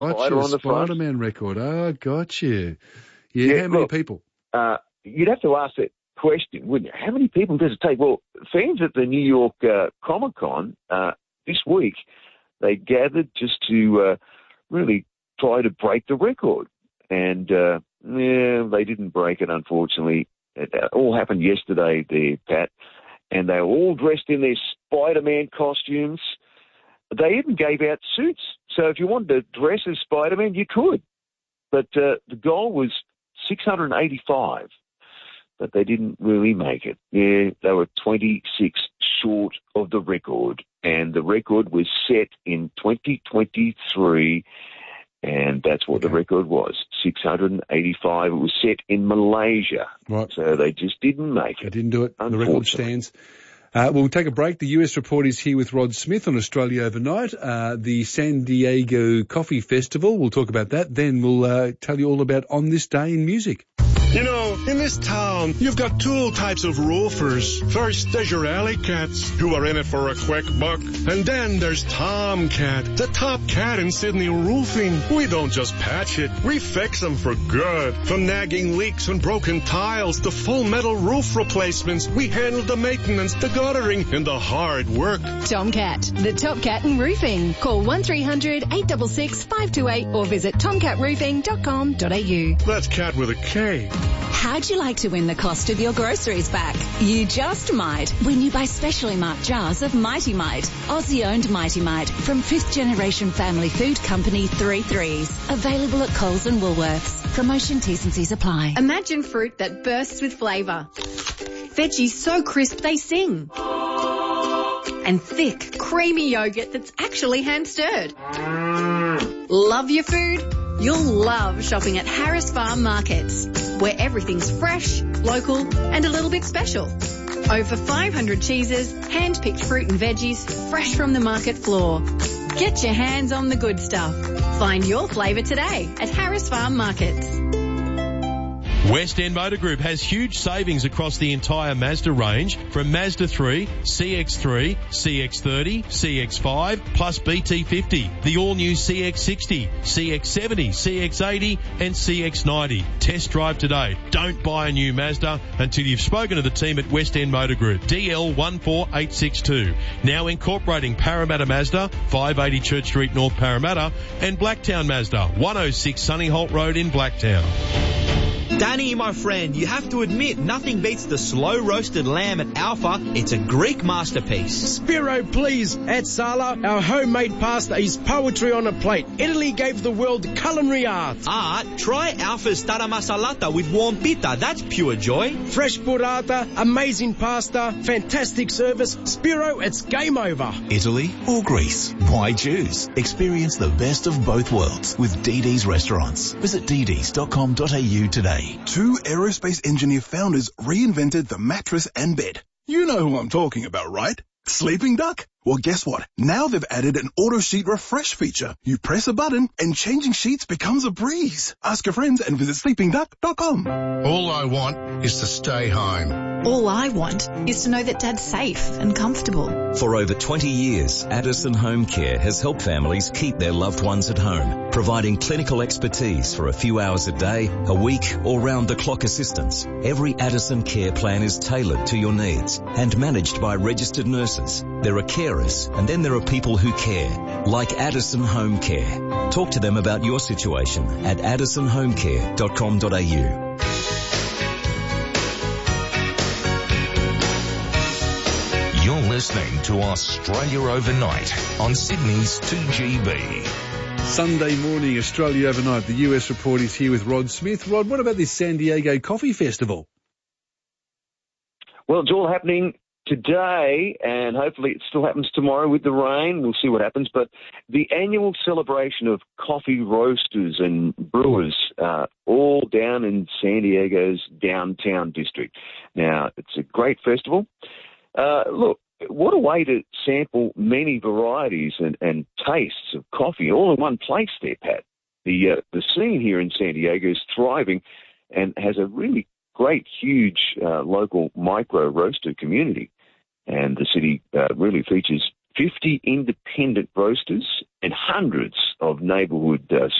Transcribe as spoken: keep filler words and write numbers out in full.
Spider on the front. Spider-Man record. Oh, got you. Yeah, Yeah, how many look, people? Uh, you'd have to ask that question, wouldn't you? How many people does it take? Well, fans at the New York uh, Comic Con uh, this week, they gathered just to uh, really try to break the record. And, uh, yeah, they didn't break it, unfortunately. It uh, all happened yesterday there, Pat. And they were all dressed in their Spider-Man costumes. They even gave out suits. So if you wanted to dress as Spider-Man, you could. But uh, the goal was six hundred eighty-five, but they didn't really make it. Yeah, they were twenty-six short of the record, and the record was set in twenty twenty-three, and that's what Okay. the record was, six hundred eighty-five. It was set in Malaysia, Right. so they just didn't make They it. didn't do it. The record Unfortunately. stands. Uh, we'll take a break. The U S report is here with Rod Smith on Australia Overnight. Uh, the San Diego Coffee Festival, we'll talk about that. Then we'll uh, tell you all about On This Day in Music. You know, in this town, you've got two types of roofers. First, there's your alley cats, who are in it for a quick buck. And then there's Tomcat, the top cat in Sydney roofing. We don't just patch it, we fix them for good. From nagging leaks and broken tiles to full metal roof replacements, we handle the maintenance, the guttering, and the hard work. Tomcat, the top cat in roofing. Call one three hundred, eight six six, five two eight or visit tomcat roofing dot com dot a u. That's cat with a K. How'd you like to win the cost of your groceries back? You just might when you buy specially marked jars of Mighty Mite, Aussie-owned Mighty Mite from fifth generation family food company Three Threes. Available at Coles and Woolworths. Promotion T's and C's apply. Imagine fruit that bursts with flavour. Veggies so crisp they sing. And thick, creamy yogurt that's actually hand-stirred. Love your food? You'll love shopping at Harris Farm Markets, where everything's fresh, local and a little bit special. Over five hundred cheeses, hand-picked fruit and veggies, fresh from the market floor. Get your hands on the good stuff. Find your flavour today at Harris Farm Markets. West End Motor Group has huge savings across the entire Mazda range from Mazda three, C X three, C X thirty, C X five, plus B T fifty, the all-new C X sixty, C X seventy, C X eighty and C X ninety. Test drive today. Don't buy a new Mazda until you've spoken to the team at West End Motor Group. D L one four eight six two. Now incorporating Parramatta Mazda, five eighty Church Street, North Parramatta, and Blacktown Mazda, one oh six Sunny Holt Road in Blacktown. Danny, my friend, you have to admit nothing beats the slow roasted lamb at Alpha. It's a Greek masterpiece. Spiro, please. At Sala, our homemade pasta is poetry on a plate. Italy gave the world culinary art. Art? Try Alpha's tara masalata with warm pita. That's pure joy. Fresh burrata, amazing pasta, fantastic service. Spiro, it's game over. Italy or Greece? Why choose? Experience the best of both worlds with D D's Restaurants. Visit d ds dot com dot a u today. Two aerospace engineer founders reinvented the mattress and bed. You know who I'm talking about, right? Sleeping Duck? Well, guess what? Now they've added an auto sheet refresh feature. You press a button and changing sheets becomes a breeze. Ask your friends and visit sleeping duck dot com. All I want is to stay home. All I want is to know that Dad's safe and comfortable. For over twenty years, Addison Home Care has helped families keep their loved ones at home, providing clinical expertise for a few hours a day, a week, or round-the-clock assistance. Every Addison care plan is tailored to your needs and managed by registered nurses. There are carers, and then there are people who care, like Addison Home Care. Talk to them about your situation at addison home care dot com dot a u. You're listening to Australia Overnight on Sydney's two G B. Sunday morning, Australia Overnight. The U S report is here with Rod Smith. Rod, what about this San Diego Coffee Festival? Well, it's all happening today, and hopefully it still happens tomorrow with the rain. We'll see what happens. But the annual celebration of coffee roasters and brewers, uh, all down in San Diego's downtown district. Now, it's a great festival. Uh, look, what a way to sample many varieties and, and tastes of coffee all in one place there, Pat. The, uh, the scene here in San Diego is thriving and has a really great, huge uh, local micro roaster community. And the city uh, really features fifty independent roasters, and hundreds of neighbourhood uh,